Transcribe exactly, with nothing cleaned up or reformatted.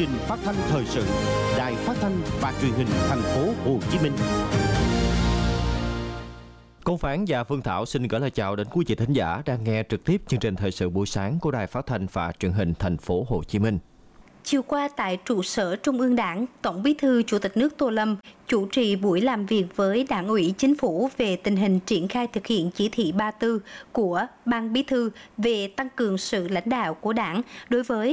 trình phát thanh thời sự, Đài Phát thanh và Truyền hình Thành phố Hồ Chí Minh. Công Phán và Phương Thảo xin gửi lời chào đến quý vị thính giả đang nghe trực tiếp chương trình thời sự buổi sáng của Đài Phát thanh và Truyền hình Thành phố Hồ Chí Minh. Chiều qua tại trụ sở Trung ương Đảng, Tổng Bí thư Chủ tịch nước Tô Lâm chủ trì buổi làm việc với Đảng ủy Chính phủ về tình hình triển khai thực hiện chỉ thị ba mươi tư của Ban Bí thư về tăng cường sự lãnh đạo của Đảng đối với